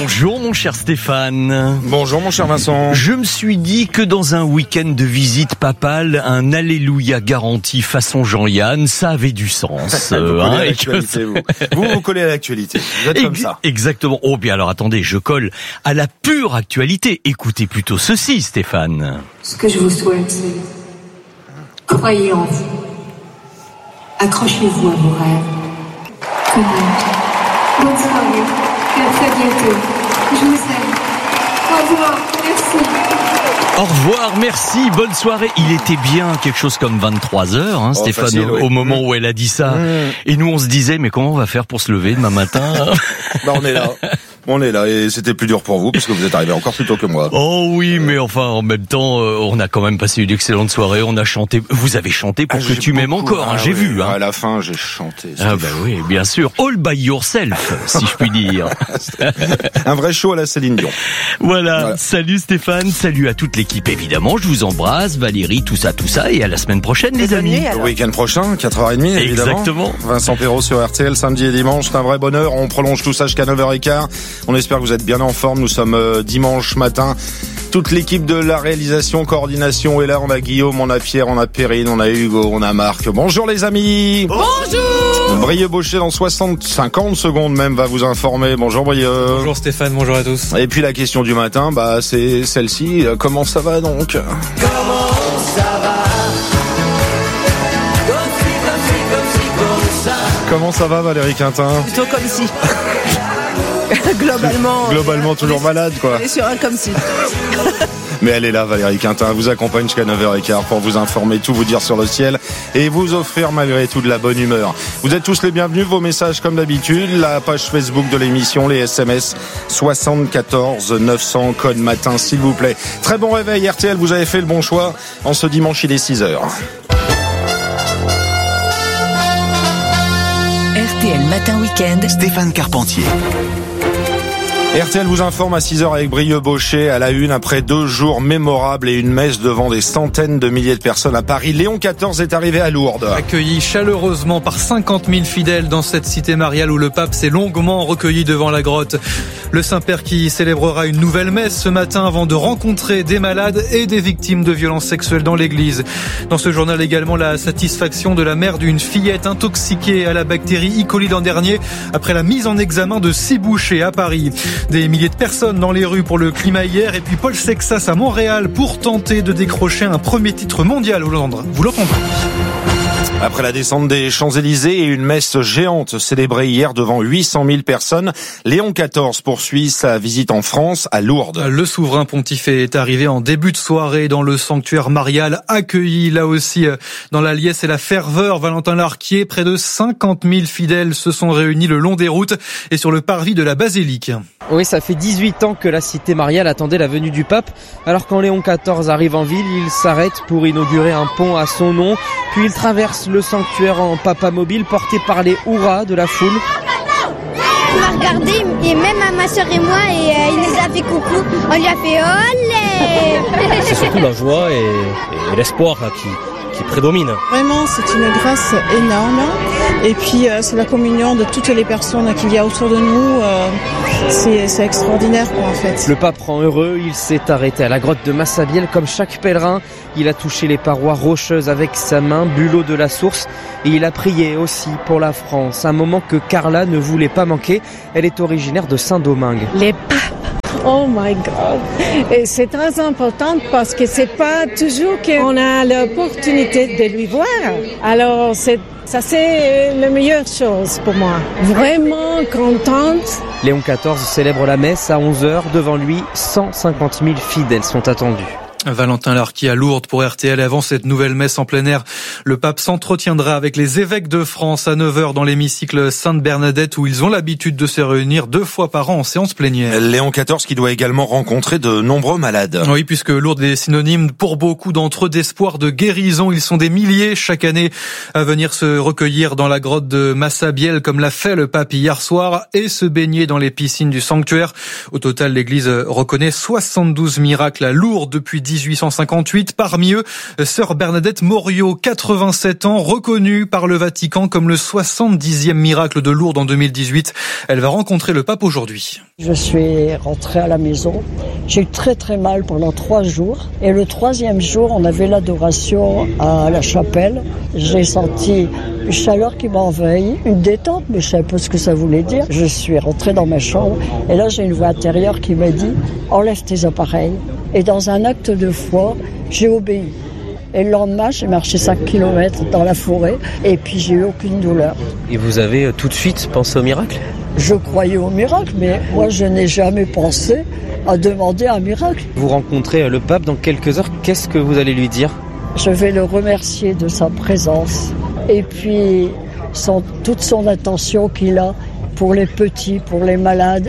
Bonjour mon cher Stéphane. Bonjour mon cher Vincent. Je me suis dit que dans un week-end de visite papale, un alléluia garanti façon Jean-Yann, ça avait du sens. Vous collez à l'actualité. Vous êtes comme ça. Exactement. Oh bien alors attendez, je colle à la pure actualité. Écoutez plutôt ceci, Stéphane. Ce que je vous souhaite, c'est croyez en vous. Accrochez-vous à vos rêves. Bonne soirée. Et à très bientôt. Je vous aime. Au revoir. Merci. Au revoir, merci, bonne soirée. Il était bien quelque chose comme 23h, Stéphane, facile, oui. Au moment où elle a dit ça. Et nous, on se disait, mais comment on va faire pour se lever demain matin? On est là et c'était plus dur pour vous parce que vous êtes arrivé encore plus tôt que moi. Oh oui, mais enfin, en même temps, on a quand même passé une excellente soirée, on a chanté. Vous avez chanté pour que tu m'aimes encore, j'ai vu. À la fin, j'ai chanté. Ah bah oui, bien sûr. All by yourself, si je puis dire. Un vrai show à la Céline Dion. Voilà. Salut Stéphane, salut à toute l'équipe évidemment. Je vous embrasse, Valérie, tout ça, et à la semaine prochaine les amis. Le week-end prochain, 4h30 évidemment. Exactement. Vincent Perrault sur RTL, samedi et dimanche, c'est un vrai bonheur. On prolonge tout ça jusqu'à 9h15. On espère que vous êtes bien en forme. Nous sommes dimanche matin. Toute l'équipe de la réalisation, coordination est là. On a Guillaume, on a Pierre, on a Perrine, on a Hugo, on a Marc. Bonjour les amis. Bonjour. Brieux Bochet dans 50 secondes même va vous informer. Bonjour Brieux. Bonjour Stéphane, bonjour à tous. Et puis la question du matin, c'est celle-ci. Comment ça va donc? Comment ça va? Comment ça va Valérie Quintin? Plutôt comme si. Globalement toujours malade quoi. Elle est sur un comme si. Mais elle est là Valérie Quintin, elle vous accompagne jusqu'à 9h15 pour vous informer, tout vous dire sur le ciel et vous offrir malgré tout de la bonne humeur. Vous êtes tous les bienvenus, vos messages comme d'habitude, la page Facebook de l'émission, les SMS 74 900 code matin s'il vous plaît. Très bon réveil RTL, vous avez fait le bon choix. En ce dimanche il est 6h. RTL Matin Week-end, Stéphane Carpentier. RTL vous informe à 6h avec Brieux Bochet à la une après 2 jours mémorables et une messe devant des centaines de milliers de personnes à Paris. Léon XIV est arrivé à Lourdes. Accueilli chaleureusement par 50 000 fidèles dans cette cité mariale où le pape s'est longuement recueilli devant la grotte. Le Saint-Père qui célébrera une nouvelle messe ce matin avant de rencontrer des malades et des victimes de violences sexuelles dans l'église. Dans ce journal également la satisfaction de la mère d'une fillette intoxiquée à la bactérie E. coli l'an dernier après la mise en examen de 6 bouchers à Paris. Des milliers de personnes dans les rues pour le climat hier et puis Paul Sexas à Montréal pour tenter de décrocher un premier titre mondial au Londres. Vous l'entendrez. Après la descente des Champs-Élysées et une messe géante célébrée hier devant 800 000 personnes, Léon XIV poursuit sa visite en France à Lourdes. Le souverain pontife est arrivé en début de soirée dans le sanctuaire marial, accueilli là aussi dans la liesse et la ferveur. Valentin Larquier, près de 50 000 fidèles se sont réunis le long des routes et sur le parvis de la basilique. Oui, ça fait 18 ans que la cité mariale attendait la venue du pape. Alors quand Léon XIV arrive en ville, il s'arrête pour inaugurer un pont à son nom. Puis il traverse le sanctuaire en papamobile porté par les hurrahs de la foule. On m'a regardé et même à ma soeur et moi il nous a fait coucou. On lui a fait olé. C'est surtout la joie et l'espoir là, qui prédomine. Vraiment, c'est une grâce énorme. Et puis, c'est la communion de toutes les personnes qu'il y a autour de nous. C'est extraordinaire, quoi, en fait. Le pape rend heureux. Il s'est arrêté à la grotte de Massabielle comme chaque pèlerin. Il a touché les parois rocheuses avec sa main, bulot de la source. Et il a prié aussi pour la France. Un moment que Carla ne voulait pas manquer. Elle est originaire de Saint-Domingue. Les papes. Oh my God! Et c'est très important parce que c'est pas toujours qu'on a l'opportunité de lui voir. Alors c'est la meilleure chose pour moi. Vraiment contente. Léon XIV célèbre la messe à 11h. Devant lui, 150 000 fidèles sont attendus. Valentin Larquier à Lourdes pour RTL. Avant cette nouvelle messe en plein air, le pape s'entretiendra avec les évêques de France à 9h dans l'hémicycle Sainte-Bernadette où ils ont l'habitude de se réunir 2 fois par an en séance plénière. Léon XIV qui doit également rencontrer de nombreux malades. Oui, puisque Lourdes est synonyme pour beaucoup d'entre eux d'espoir de guérison. Ils sont des milliers chaque année à venir se recueillir dans la grotte de Massabielle comme l'a fait le pape hier soir et se baigner dans les piscines du sanctuaire. Au total, l'église reconnaît 72 miracles à Lourdes depuis 10 1858. Parmi eux, sœur Bernadette Morio, 87 ans, reconnue par le Vatican comme le 70e miracle de Lourdes en 2018. Elle va rencontrer le pape aujourd'hui. Je suis rentrée à la maison. J'ai eu très très mal pendant 3 jours. Et le 3e jour, on avait l'adoration à la chapelle. J'ai senti une chaleur qui m'a envahi, une détente, mais je savais pas ce que ça voulait dire. Je suis rentrée dans ma chambre et là j'ai une voix intérieure qui m'a dit « Enlève tes appareils ». Et dans un acte de foi, j'ai obéi. Et le lendemain, j'ai marché 5 km dans la forêt et puis j'ai eu aucune douleur. Et vous avez tout de suite pensé au miracle ? Je croyais au miracle, mais moi je n'ai jamais pensé à demander un miracle. Vous rencontrez le pape dans quelques heures, qu'est-ce que vous allez lui dire ? Je vais le remercier de sa présence et puis toute son attention qu'il a pour les petits, pour les malades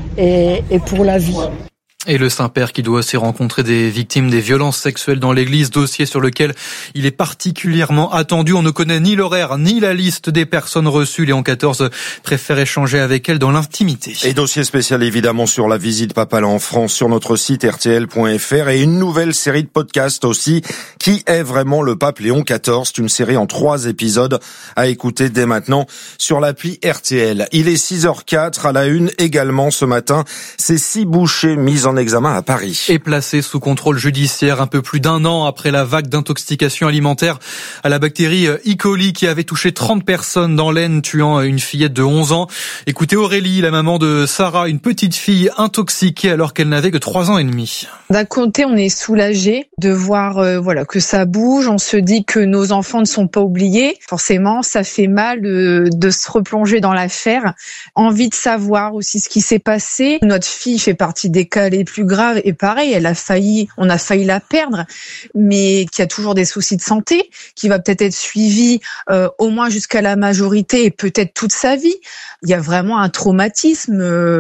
et pour la vie. Et le Saint-Père qui doit aussi rencontrer des victimes des violences sexuelles dans l'église, dossier sur lequel il est particulièrement attendu. On ne connaît ni l'horaire ni la liste des personnes reçues. Léon XIV préfère échanger avec elles dans l'intimité. Et dossier spécial évidemment sur la visite papale en France sur notre site rtl.fr et une nouvelle série de podcasts aussi. Qui est vraiment le pape Léon XIV? C'est une série en 3 épisodes à écouter dès maintenant sur l'appli RTL. Il est 6h04 à la une également ce matin. Ces 6 bouchers mis en examen à Paris. Et placé sous contrôle judiciaire un peu plus d'1 an après la vague d'intoxication alimentaire à la bactérie E. coli qui avait touché 30 personnes dans l'Aisne, tuant une fillette de 11 ans. Écoutez Aurélie, la maman de Sarah, une petite fille intoxiquée alors qu'elle n'avait que 3 ans et demi. D'un côté, on est soulagé de voir que ça bouge. On se dit que nos enfants ne sont pas oubliés. Forcément, ça fait mal de se replonger dans l'affaire. Envie de savoir aussi ce qui s'est passé. Notre fille fait partie des cas les plus graves et pareil, on a failli la perdre, mais qui a toujours des soucis de santé, qui va peut-être être suivie au moins jusqu'à la majorité et peut-être toute sa vie. Il y a vraiment un traumatisme.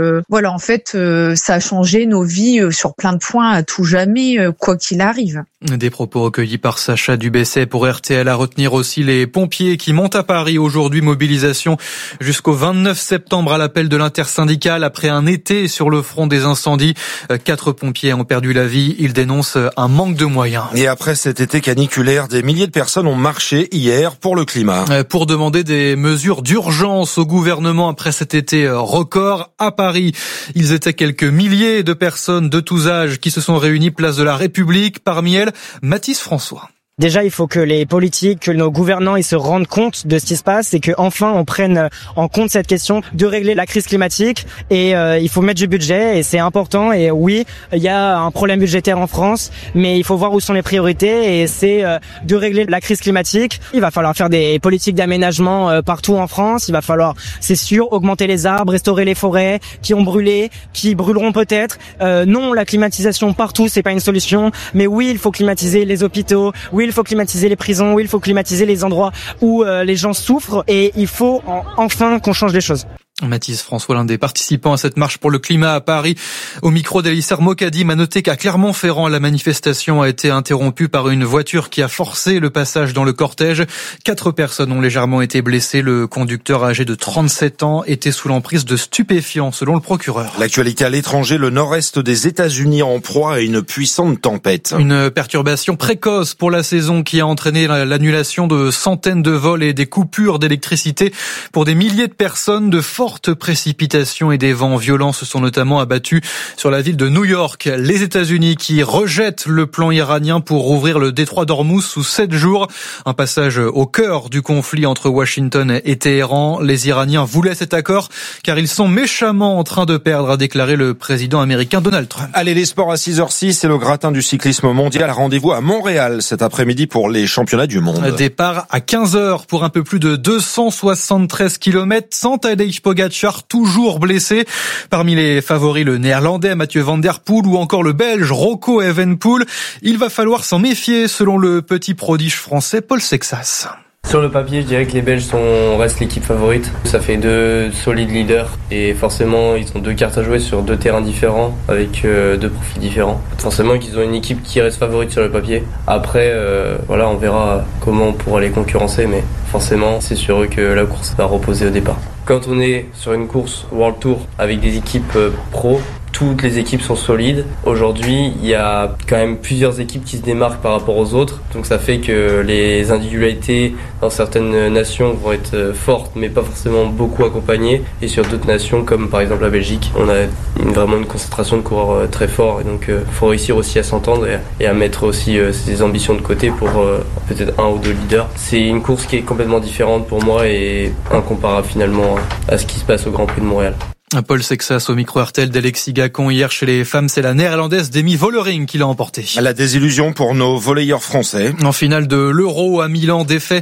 En fait, ça a changé nos vies sur plein de points à tout jamais, quoi qu'il arrive. Des propos recueillis par Sacha Dubesset pour RTL. À retenir aussi les pompiers qui montent à Paris aujourd'hui. Mobilisation jusqu'au 29 septembre à l'appel de l'intersyndicale après un été sur le front des incendies. 4 pompiers ont perdu la vie. Ils dénoncent un manque de moyens. Et après cet été caniculaire, des milliers de personnes ont marché hier pour le climat. Pour demander des mesures d'urgence au gouvernement après cet été record à Paris. Ils étaient quelques milliers de personnes de tous âges qui se sont réunies place de la République. Parmi elles, Mathis François. Déjà, il faut que les politiques, que nos gouvernants, ils se rendent compte de ce qui se passe et que enfin on prenne en compte cette question de régler la crise climatique. Et il faut mettre du budget et c'est important. Et oui, il y a un problème budgétaire en France, mais il faut voir où sont les priorités et c'est de régler la crise climatique. Il va falloir faire des politiques d'aménagement partout en France. Il va falloir, c'est sûr, augmenter les arbres, restaurer les forêts qui ont brûlé, qui brûleront peut-être. Non, la climatisation partout, c'est pas une solution. Mais oui, il faut climatiser les hôpitaux. Oui, il faut climatiser les prisons, oui, il faut climatiser les endroits où les gens souffrent et il faut enfin qu'on change les choses. Mathis François, l'un des participants à cette marche pour le climat à Paris, au micro d'Elisser Mokadim, a noté qu'à Clermont-Ferrand, la manifestation a été interrompue par une voiture qui a forcé le passage dans le cortège. 4 personnes ont légèrement été blessées. Le conducteur âgé de 37 ans était sous l'emprise de stupéfiants, selon le procureur. L'actualité à l'étranger, le nord-est des États-Unis en proie à une puissante tempête. Une perturbation précoce pour la saison qui a entraîné l'annulation de centaines de vols et des coupures d'électricité pour des milliers de personnes. De fortes précipitations et des vents violents se sont notamment abattus sur la ville de New York. Les États-Unis qui rejettent le plan iranien pour rouvrir le détroit d'Ormuz sous 7 jours. Un passage au cœur du conflit entre Washington et Téhéran. Les Iraniens voulaient cet accord car ils sont méchamment en train de perdre, a déclaré le président américain Donald Trump. Allez, les sports à 6h06 et le gratin du cyclisme mondial. Rendez-vous à Montréal cet après-midi pour les championnats du monde. Départ à 15h pour un peu plus de 273 km sans Tadej Pogacar, toujours blessé. Parmi les favoris, le néerlandais Mathieu Van Der Poel ou encore le belge Rocco Evenepoel. Il va falloir s'en méfier selon le petit prodige français Paul Sexas. Sur le papier, je dirais que les Belges restent l'équipe favorite. Ça fait 2 solides leaders et forcément ils ont 2 cartes à jouer sur 2 terrains différents avec 2 profils différents. Forcément qu'ils ont une équipe qui reste favorite sur le papier. Après, on verra comment on pourra les concurrencer, mais forcément c'est sur eux que la course va reposer au départ. Quand on est sur une course World Tour avec des équipes pro, toutes les équipes sont solides. Aujourd'hui, il y a quand même plusieurs équipes qui se démarquent par rapport aux autres. Donc ça fait que les individualités dans certaines nations vont être fortes, mais pas forcément beaucoup accompagnées. Et sur d'autres nations, comme par exemple la Belgique, on a vraiment une concentration de coureurs très forts. Et donc faut réussir aussi à s'entendre et à mettre aussi ses ambitions de côté pour peut-être 1 ou 2 leaders. C'est une course qui est complètement différente pour moi et incomparable finalement à ce qui se passe au Grand Prix de Montréal. Paul Sexas au micro RTL d'Alexis Gacon. Hier chez les femmes, c'est la néerlandaise Demi Vollering qui l'a emporté. La désillusion pour nos volleyeurs français. En finale de l'Euro à Milan, défait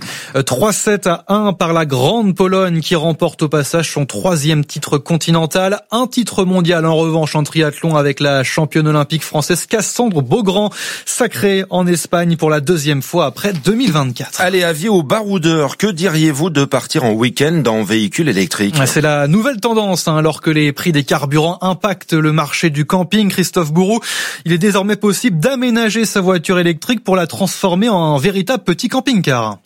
3-7-1 par la grande Pologne qui remporte au passage son 3e titre continental. Un titre mondial en revanche en triathlon avec la championne olympique française Cassandre Beaugrand, sacrée en Espagne pour la 2e fois après 2024. Allez, avis aux baroudeurs, que diriez-vous de partir en week-end en véhicule électrique ? C'est la nouvelle tendance, alors que les prix des carburants impactent le marché du camping. Christophe Bourroux, il est désormais possible d'aménager sa voiture électrique pour la transformer en véritable petit camping-car.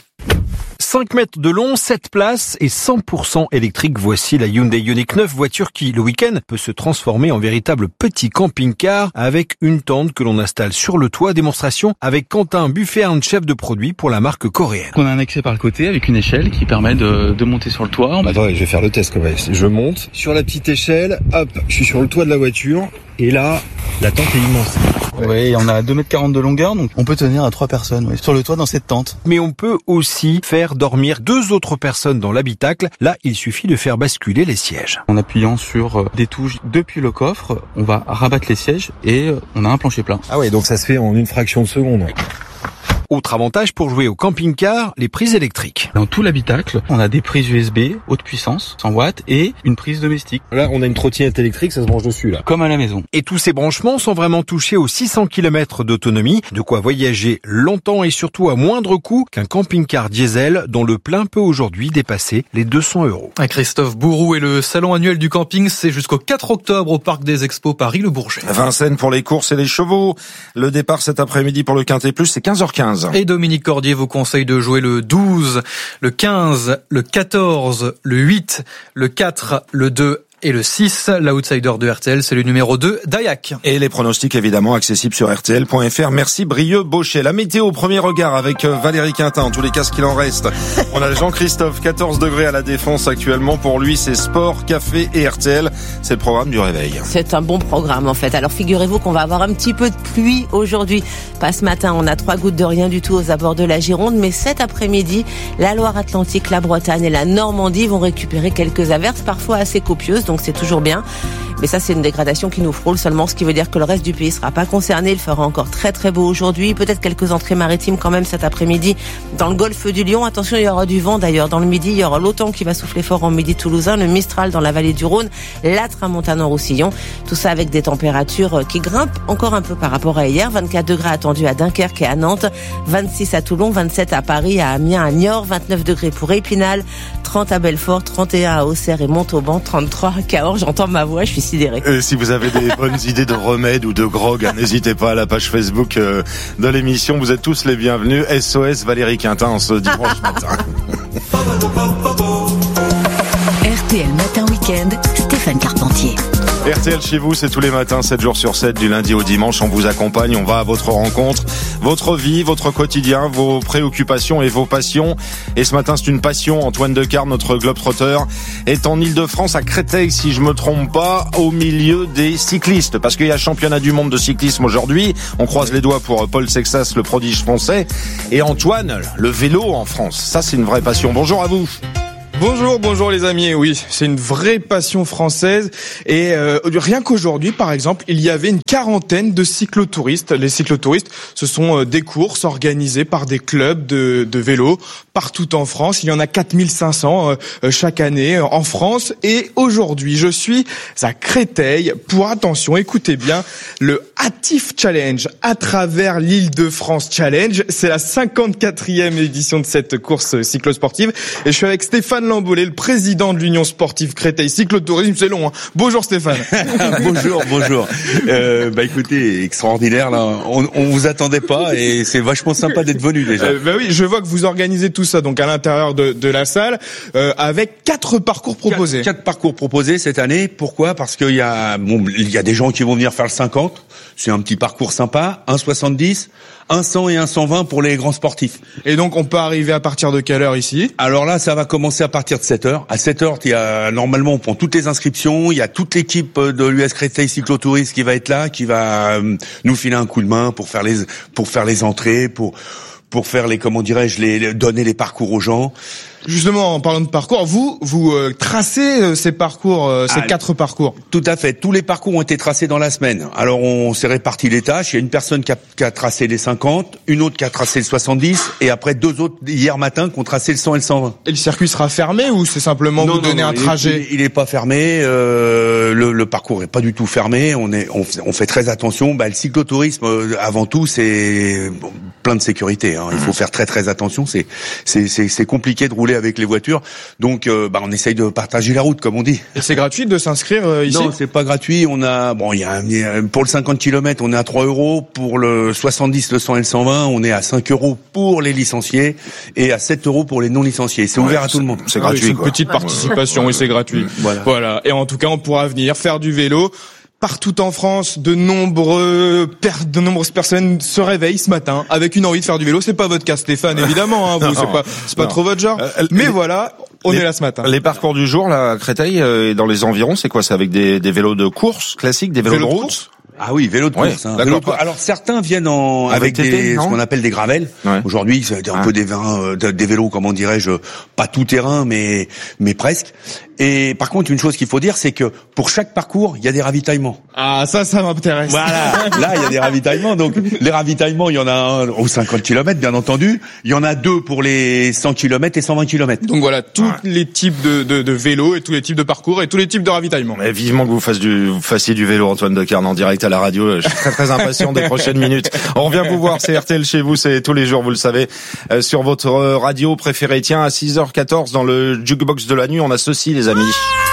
5 mètres de long, 7 places et 100% électrique. Voici la Hyundai Ioniq 9, voiture qui, le week-end, peut se transformer en véritable petit camping-car avec une tente que l'on installe sur le toit. Démonstration avec Quentin Bufferne, chef de produit pour la marque coréenne. On a un accès par le côté avec une échelle qui permet de monter sur le toit. Attendez, je vais faire le test quand même. Je monte sur la petite échelle, hop, je suis sur le toit de la voiture et là, la tente est immense. Oui, on a 2,40 m de longueur, donc on peut tenir à 3 personnes sur le toit dans cette tente. Mais on peut aussi faire dormir 2 autres personnes dans l'habitacle. Là, il suffit de faire basculer les sièges. En appuyant sur des touches depuis le coffre, on va rabattre les sièges et on a un plancher plat. Ah ouais, donc ça se fait en une fraction de seconde. Autre avantage pour jouer au camping-car, les prises électriques. Dans tout l'habitacle, on a des prises USB haute puissance, 100 watts, et une prise domestique. Là, on a une trottinette électrique, ça se branche dessus, là. Comme à la maison. Et tous ces branchements sont vraiment touchés aux 600 km d'autonomie, de quoi voyager longtemps et surtout à moindre coût qu'un camping-car diesel dont le plein peut aujourd'hui dépasser les 200 €. Christophe Bourroux et le salon annuel du camping, c'est jusqu'au 4 octobre au Parc des Expos Paris-Le Bourget. Vincennes pour les courses et les chevaux. Le départ cet après-midi pour le Quintet Plus, c'est 15h15. Et Dominique Cordier vous conseille de jouer le 12, le 15, le 14, le 8, le 4, le 2 et le 6. L'outsider de RTL, c'est le numéro 2, Dayak. Et les pronostics évidemment accessibles sur rtl.fr. Merci Brieux-Baucher. La météo au premier regard avec Valérie Quintin, en tous les cas ce qu'il en reste. On a Jean-Christophe, 14 degrés à la Défense actuellement. Pour lui, c'est sport, café et RTL. C'est le programme du réveil. C'est un bon programme en fait. Alors figurez-vous qu'on va avoir un petit peu de pluie aujourd'hui. Pas ce matin, on a 3 gouttes de rien du tout aux abords de la Gironde. Mais cet après-midi, la Loire-Atlantique, la Bretagne et la Normandie vont récupérer quelques averses, parfois assez copieuses. Donc c'est toujours bien. Mais ça, c'est une dégradation qui nous frôle seulement, ce qui veut dire que le reste du pays sera pas concerné. Il fera encore très très beau aujourd'hui. Peut-être quelques entrées maritimes quand même cet après-midi dans le golfe du Lion. Attention, il y aura du vent d'ailleurs. Dans le midi, il y aura l'Autan qui va souffler fort en midi toulousain, le Mistral dans la vallée du Rhône, la Tramontane en Roussillon. Tout ça avec des températures qui grimpent encore un peu par rapport à hier. 24 degrés attendus à Dunkerque et à Nantes, 26 à Toulon, 27 à Paris, à Amiens, à Niort, 29 degrés pour Épinal, 30 à Belfort, 31 à Auxerre et Montauban, 33 à Cahors. J'entends ma voix, je suis sidérée. Et si vous avez des bonnes idées de remèdes ou de grog, n'hésitez pas à la page Facebook de l'émission. Vous êtes tous les bienvenus. SOS Valérie Quintin ce dimanche matin. RTL Matin Week-end, Stéphane Carpentier. RTL chez vous, c'est tous les matins, 7 jours sur 7, du lundi au dimanche. On vous accompagne, on va à votre rencontre, votre vie, votre quotidien, vos préoccupations et vos passions. Et ce matin, c'est une passion. Antoine Decarme, notre globetrotter, est en Ile-de-France, à Créteil, si je me trompe pas, au milieu des cyclistes. Parce qu'il y a championnat du monde de cyclisme aujourd'hui. On croise les doigts pour Paul Sexas, le prodige français. Et Antoine, le vélo en France. Ça, c'est une vraie passion. Bonjour à vous. Bonjour les amis. Oui, c'est une vraie passion française et rien qu'aujourd'hui, par exemple, il y avait une quarantaine de cyclotouristes. Les cyclotouristes, ce sont des courses organisées par des clubs de vélo partout en France. Il y en a 4500 chaque année en France. Et aujourd'hui, je suis à Créteil pour, attention, écoutez bien, le Hatif Challenge à travers l'Île-de-France Challenge. C'est la 54e édition de cette course cyclosportive et je suis avec Stéphane Stéphane Lambollé, le président de l'Union sportive Créteil Cyclotourisme. C'est long, hein. Bonjour Stéphane. Bonjour. Écoutez, extraordinaire là. On vous attendait pas et c'est vachement sympa d'être venu déjà. Oui, je vois que vous organisez tout ça donc à l'intérieur de la salle avec 4 parcours proposés. 4 parcours proposés cette année. Pourquoi ? Parce qu'il y a des gens qui vont venir faire le 50. C'est un petit parcours sympa. 1,70, 1,100 et 1,120 pour les grands sportifs. Et donc on peut arriver à partir de quelle heure ici ? Alors là, ça va commencer à partir de 7h. À 7h, il y a normalement on prend toutes les inscriptions. Il y a toute l'équipe de l'US Créteil Cyclotourisme qui va être là, qui va nous filer un coup de main pour faire les entrées, pour faire donner les parcours aux gens. Justement, en parlant de parcours, vous tracez ces parcours, ces 4 parcours. Tout à fait. Tous les parcours ont été tracés dans la semaine. Alors, on s'est réparti les tâches. Il y a une personne qui a tracé les 50, une autre qui a tracé le 70, et après 2 autres hier matin qui ont tracé le 100 et le 120. Et le circuit sera fermé ou c'est simplement vous donner un trajet ? Il est pas fermé. Le parcours est pas du tout fermé. On fait très attention. Le cyclotourisme, avant tout, c'est plein de sécurité. Hein. Il faut faire très très attention. C'est compliqué de rouler avec les voitures, donc on essaye de partager la route comme on dit. Et c'est gratuit de s'inscrire ici ? Non, c'est pas gratuit. On a pour le 50 km, on est à 3 €. Pour le 70, le 100 et le 120, on est à 5 € pour les licenciés et à 7 € pour les non licenciés. C'est ouvert à tout le monde. C'est gratuit. C'est une petite participation et c'est gratuit. Voilà. Et en tout cas, on pourra venir faire du vélo. Partout en France, de nombreuses personnes se réveillent ce matin avec une envie de faire du vélo. C'est pas votre cas, Stéphane, évidemment. Hein, c'est pas trop votre genre. Mais voilà, on est là ce matin. Les parcours du jour, là, à Créteil et dans les environs, c'est quoi ? C'est avec des vélos de course classiques, des vélos de route ? Ah oui, vélo de course. Ouais, Alors certains viennent avec ce qu'on appelle des gravels. Ouais. Aujourd'hui, c'est un peu des vélos, comment dirais-je, pas tout terrain, mais presque. Et par contre, une chose qu'il faut dire, c'est que pour chaque parcours, il y a des ravitaillements. Ah, ça m'intéresse. Voilà. Là, il y a des ravitaillements. Donc, les ravitaillements, il y en a un aux 50 km, bien entendu. Il y en a 2 pour les 100 km et 120 km. Donc voilà, tous les types de vélos et tous les types de parcours et tous les types de ravitaillements. Mais vivement que vous fassiez du vélo, Antoine Decarne, en direct à la radio. Je suis très très impatient des prochaines minutes. On vient vous voir, c'est RTL chez vous, c'est tous les jours, vous le savez, sur votre radio préférée. Tiens, à 6h14, dans le Jukebox de la nuit, on a ceci, les amis.